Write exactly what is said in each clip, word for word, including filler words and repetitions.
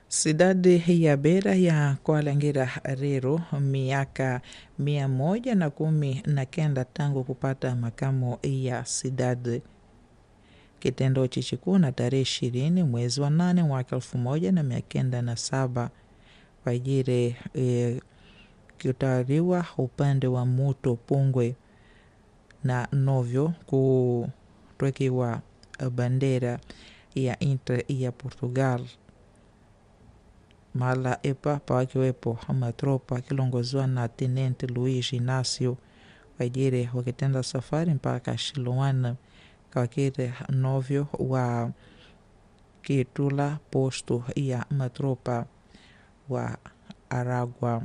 Cidade ya Beira ya kualangira rero miaka mia moja na kumi na kenda tangu kupata makamo ya cidade. Kitendo chichikuu na tarehe ishirini mwezi wa nane mwaka elfu moja na mia kenda na saba kwa ajili e, kiutawaliwa upande wa Muto Pungwe na novyo kutwekiwa bandera ya inter ya Portugal mala epa pawakiwepo matropa kilongozwa na Tenente Luis Inácio kwa ajili wakitenda safari mpaka Chiloana kawakire novyo wa kitula posto ya matropa wa Aragua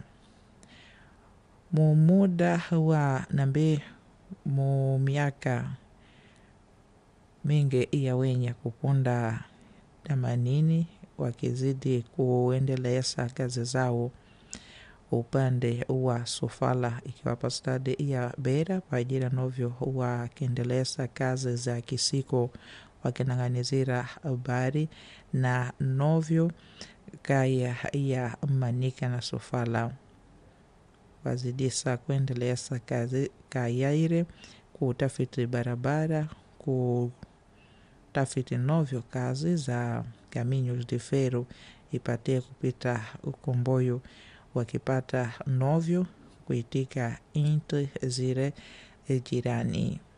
mu muda wa nambe mu miaka mingi ya wenye kupunda themanini wakizidi kuendeleza kazi zao upande wa Sofala ikiwapa stadi ya Beira kwa ajili novyo wakiendeleza kazi za kisiko wakinang'anizira habari na novyo kaya ya Manika na Sofala wazidisa kuendeleza kazi kayaire kutafiti barabara kutafiti novyo kazi za caminhos de ferro ipate kupita ukomboyo wakipata novyo kuitika inti zire jirani.